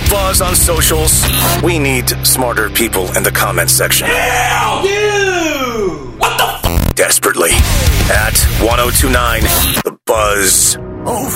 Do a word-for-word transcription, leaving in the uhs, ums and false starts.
Buzz on socials. We need smarter people in the comments section. Hell you! What the f- Desperately. At ten twenty-nine, The Buzz. Oh,